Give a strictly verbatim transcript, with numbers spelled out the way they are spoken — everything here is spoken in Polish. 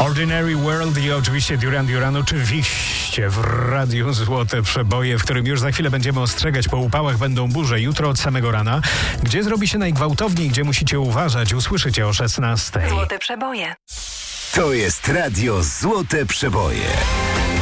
Ordinary World i oczywiście Duran Duran, oczywiście w Radiu Złote Przeboje, w którym już za chwilę będziemy ostrzegać, po upałach będą burze jutro od samego rana. Gdzie zrobi się najgwałtowniej, gdzie musicie uważać, usłyszycie o szesnastej. Złote Przeboje. To jest Radio Złote Przeboje.